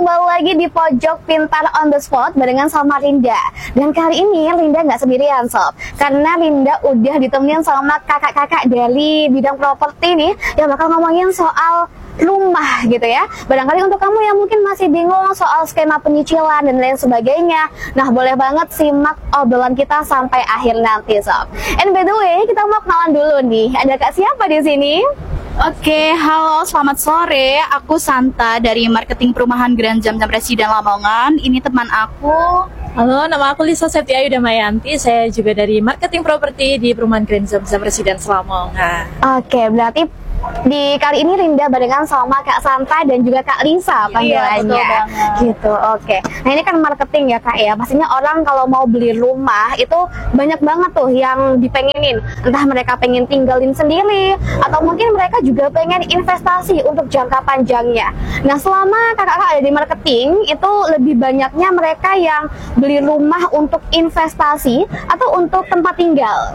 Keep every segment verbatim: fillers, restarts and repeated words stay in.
kembali lagi di Pojok Pintar on the Spot barengan sama Rinda. Dan kali ini Rinda nggak sendirian sob, karena Rinda udah ditemenin sama kakak-kakak dari bidang properti nih yang bakal ngomongin soal rumah gitu ya. Barangkali untuk kamu yang mungkin masih bingung soal skema penyicilan dan lain sebagainya, nah boleh banget simak obrolan kita sampai akhir nanti sob. And by the way, kita mau kenalan dulu nih. Ada kak siapa di sini? Oke, halo, selamat sore. Aku Santa dari Marketing Perumahan Grand Zam Zam Residen Lamongan. Ini teman aku. Halo, nama aku Lisa Septia Yudamayanti. Saya juga dari Marketing Properti di Perumahan Grand Zam Zam Residen Lamongan. Oke, berarti di kali ini Rinda barengan sama Kak Santa dan juga Kak Lisa panggilannya. Iya, gitu. Oke. Nah, ini kan marketing ya Kak ya. Pastinya orang kalau mau beli rumah itu banyak banget tuh yang dipengenin. Entah mereka pengen tinggalin sendiri atau mungkin mereka juga pengen investasi untuk jangka panjangnya. Nah, selama kakak-kakak ada di marketing, itu lebih banyaknya mereka yang beli rumah untuk investasi atau untuk tempat tinggal.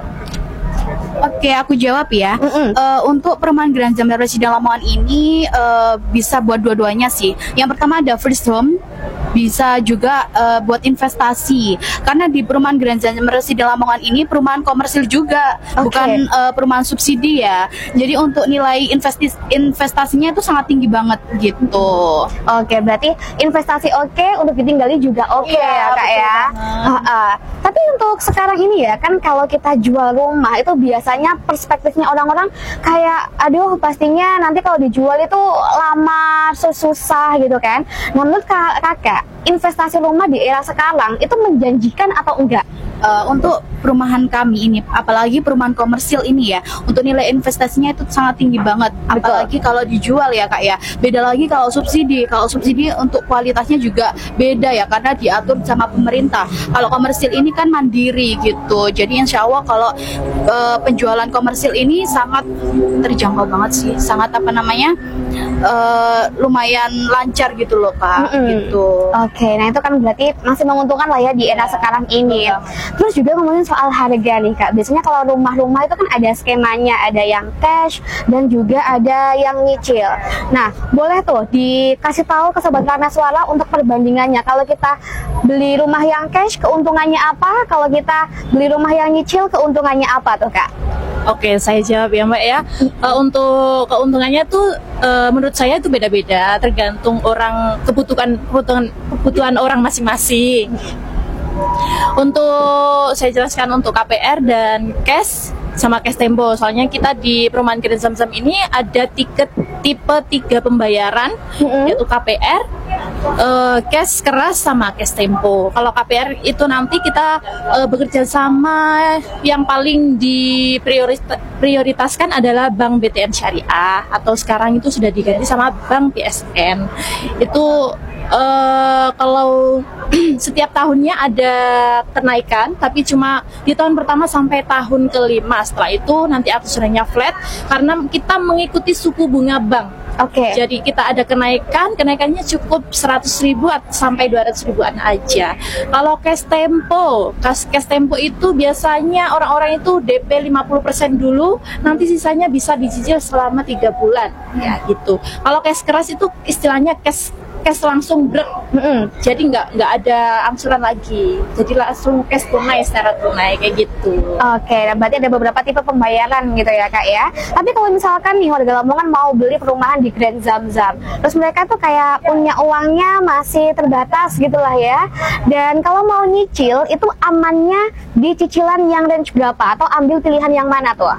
Oke, aku jawab ya. Mm -mm. Uh, untuk perumahan Grand Zam Zam Residen Lamongan ini uh, bisa buat dua-duanya sih. Yang pertama ada first home, bisa juga uh, buat investasi. Karena di perumahan Grand Zam Zam Residen Lamongan ini perumahan komersil juga, okay. bukan uh, perumahan subsidi ya. Jadi untuk nilai investi investasinya itu sangat tinggi banget gitu. Oke, berarti investasi oke, untuk ditinggali juga oke Iya, ya Kak ya. Uh, uh. Tapi untuk sekarang ini ya, kan kalau kita jual rumah itu biasanya perspektifnya orang-orang kayak aduh pastinya nanti kalau dijual itu lama, susah gitu kan. Nah, menurut kakak, investasi rumah di era sekarang itu menjanjikan atau enggak? Uh, untuk perumahan kami ini, apalagi perumahan komersil ini ya, untuk nilai investasinya itu sangat tinggi banget. Apalagi kalau dijual ya Kak ya. Beda lagi kalau subsidi. Kalau subsidi untuk kualitasnya juga beda ya, karena diatur sama pemerintah. Kalau komersil ini kan mandiri gitu. Jadi insya Allah kalau uh, penjualan komersil ini sangat terjangkau banget sih. Sangat apa namanya, uh, lumayan lancar gitu loh Kak. Mm-hmm. Gitu. Oke, nah itu kan berarti masih menguntungkan lah ya di era sekarang ini. Terus juga ngomongin soal harga nih Kak. Biasanya kalau rumah-rumah itu kan ada skemanya, ada yang cash dan juga ada yang nyicil. Nah, boleh tuh dikasih tahu ke Sobat Karena Suara untuk perbandingannya. Kalau kita beli rumah yang cash, keuntungannya apa? Kalau kita beli rumah yang nyicil, keuntungannya apa tuh Kak? Oke, saya jawab ya Mbak ya. Uh, untuk keuntungannya tuh uh, menurut saya itu beda-beda, tergantung orang kebutuhan kebutuhan kebutuhan orang masing-masing. Untuk saya jelaskan untuk K P R dan cash sama cash tempo. Soalnya kita di perumahan Grand Zam Zam ini ada tiket tipe tiga pembayaran, mm-hmm. yaitu K P R, uh, cash keras sama cash tempo. Kalau K P R itu nanti kita uh, bekerja sama, yang paling diprioritaskan adalah Bank B T N Syariah, atau sekarang itu sudah diganti sama Bank P S N. Itu Uh, kalau setiap tahunnya ada kenaikan, tapi cuma di tahun pertama sampai tahun kelima. Setelah itu nanti aturannya flat, karena kita mengikuti suku bunga bank. Oke. Okay. Jadi kita ada kenaikan, kenaikannya cukup seratus ribu sampai dua ratus ribuan aja. Kalau cash tempo, cash, cash tempo itu biasanya orang-orang itu D P lima puluh persen dulu, nanti sisanya bisa dicicil selama tiga bulan. Ya gitu. Kalau cash keras itu istilahnya cash cash langsung brek, mm-hmm. jadi nggak nggak ada angsuran lagi, jadi langsung cash tunai secara tunai kayak gitu. Oke, nah berarti ada beberapa tipe pembayaran gitu ya Kak ya. Tapi kalau misalkan nih warga Lamongan mau beli perumahan di Grand Zam Zam, terus mereka tuh kayak punya uangnya masih terbatas gitulah ya, dan kalau mau nyicil itu amannya di cicilan yang range berapa atau ambil pilihan yang mana tuh?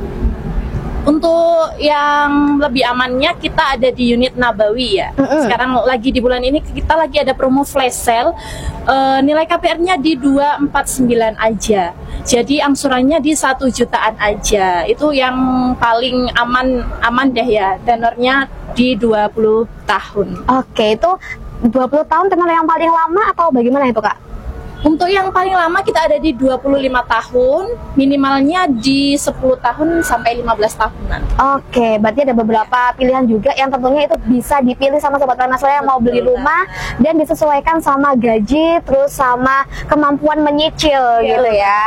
Untuk yang lebih amannya kita ada di unit Nabawi ya. Mm-hmm. Sekarang lagi di bulan ini kita lagi ada promo flash sale. Uh, nilai K P R-nya di dua ratus empat puluh sembilan aja. Jadi angsurannya di satu jutaan aja. Itu yang paling aman aman deh ya. Tenornya di dua puluh tahun. Oke, itu dua puluh tahun tenor yang paling lama atau bagaimana itu Kak? Untuk yang paling lama kita ada di dua puluh lima tahun, minimalnya di sepuluh tahun sampai lima belas tahunan. Oke, berarti ada beberapa pilihan juga yang tentunya itu bisa dipilih sama Sobat Karena Suara yang mau beli rumah dan disesuaikan sama gaji, terus sama kemampuan menyicil ya, gitu ya.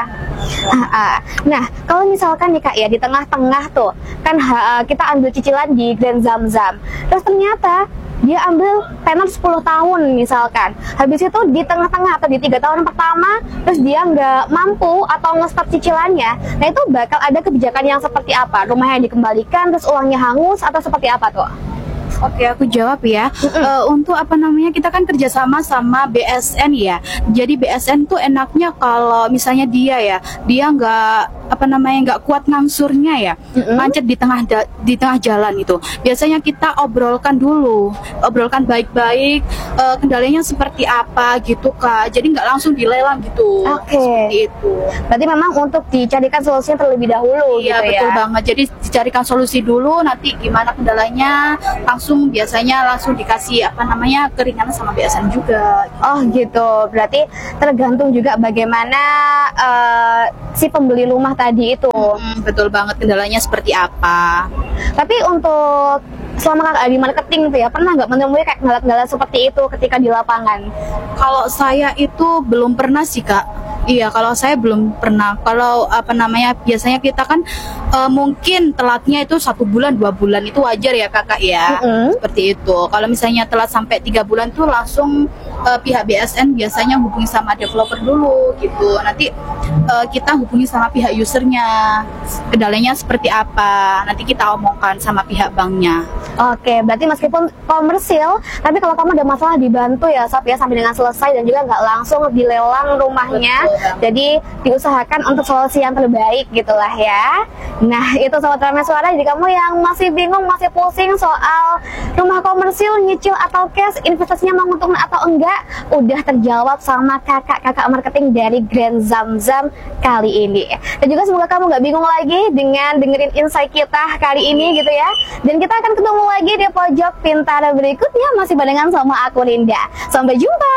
Nah, kalau misalkan nih Kak ya, di tengah-tengah tuh kan kita ambil cicilan di Grand Zam Zam, terus ternyata dia ambil tenor sepuluh tahun misalkan. Habis itu di tengah-tengah atau di tiga tahun pertama, terus dia nggak mampu atau nge-stop cicilannya. Nah itu bakal ada kebijakan yang seperti apa? Rumahnya dikembalikan, terus uangnya hangus, atau seperti apa tuh? Oke, aku jawab ya. Uh, untuk apa namanya, kita kan kerjasama sama B S N ya. Jadi B S N tuh enaknya kalau misalnya dia ya, dia nggak apa namanya nggak kuat ngangsurnya ya, mm-hmm. macet di tengah da- di tengah jalan itu. Biasanya kita obrolkan dulu, obrolkan baik-baik, uh, kendalanya seperti apa gitu Kak. Jadi nggak langsung dilelang gitu. Oke. Okay. Seperti itu. Berarti memang untuk dicarikan solusinya terlebih dahulu iya, gitu ya. Iya betul banget. Jadi dicarikan solusi dulu, nanti gimana kendalanya langsung biasanya langsung dikasih apa namanya keringanan sama B S N juga. Oh gitu. Berarti tergantung juga bagaimana uh, si pembeli rumah tadi itu. Hmm, betul banget, kendalanya seperti apa. Tapi untuk selama kakak di marketing tuh ya, pernah nggak menemui kayak kendala-kendala seperti itu ketika di lapangan? Kalau saya itu belum pernah sih Kak. Iya, kalau saya belum pernah. Kalau apa namanya, biasanya kita kan uh, mungkin telatnya itu satu bulan, dua bulan itu wajar ya kakak ya. Mm-hmm. Seperti itu. Kalau misalnya telat sampai tiga bulan tuh langsung uh, pihak B S N biasanya hubungi sama developer dulu gitu. Nanti uh, kita hubungi sama pihak usernya, kendalanya seperti apa. Nanti kita omongkan sama pihak banknya. Oke, berarti meskipun komersil, tapi kalau kamu ada masalah dibantu ya Sob ya sampai dengan selesai, dan juga nggak langsung dilelang rumahnya. Betul. Jadi diusahakan untuk solusi yang terbaik gitulah ya. Nah itu Sobat Ramai Suara, jadi kamu yang masih bingung, masih pusing soal rumah komersil, nyicil atau cash, investasinya menguntungkan atau enggak, udah terjawab sama kakak-kakak marketing dari Grand Zamzam kali ini. Dan juga semoga kamu nggak bingung lagi dengan dengerin insight kita kali ini gitu ya. Dan kita akan ketemu lagi di pojok pintar berikutnya, masih barengan sama aku Linda. Sampai jumpa.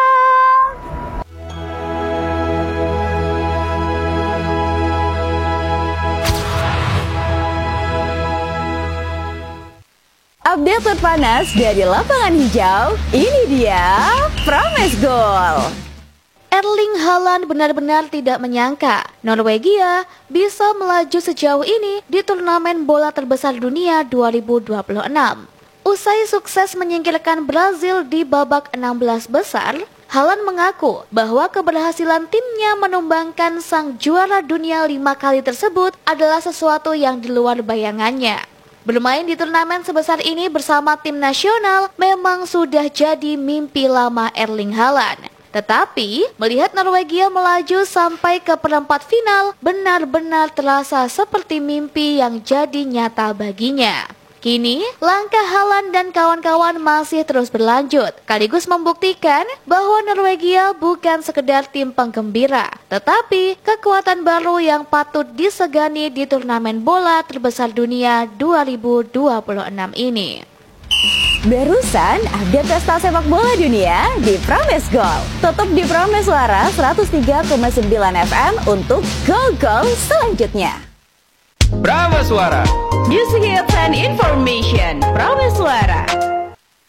Update terpanas dari lapangan hijau, ini dia Promes Goal. Erling Haaland benar-benar tidak menyangka Norwegia bisa melaju sejauh ini di turnamen bola terbesar dunia dua ribu dua puluh enam. Usai sukses menyingkirkan Brazil di babak enam belas besar, Haaland mengaku bahwa keberhasilan timnya menumbangkan sang juara dunia lima kali tersebut adalah sesuatu yang di luar bayangannya. Bermain di turnamen sebesar ini bersama tim nasional memang sudah jadi mimpi lama Erling Haaland. Tetapi, melihat Norwegia melaju sampai ke perempat final benar-benar terasa seperti mimpi yang jadi nyata baginya. Kini, langkah Haaland dan kawan-kawan masih terus berlanjut, sekaligus membuktikan bahwa Norwegia bukan sekedar tim penggembira, tetapi kekuatan baru yang patut disegani di turnamen bola terbesar dunia dua ribu dua puluh enam ini. Barusan update pesta sepak bola dunia di Promes Goal. Tetap di Promes Suara seratus tiga koma sembilan F M untuk gol-gol selanjutnya. Promes Suara. News, hits, and information. Promes Suara.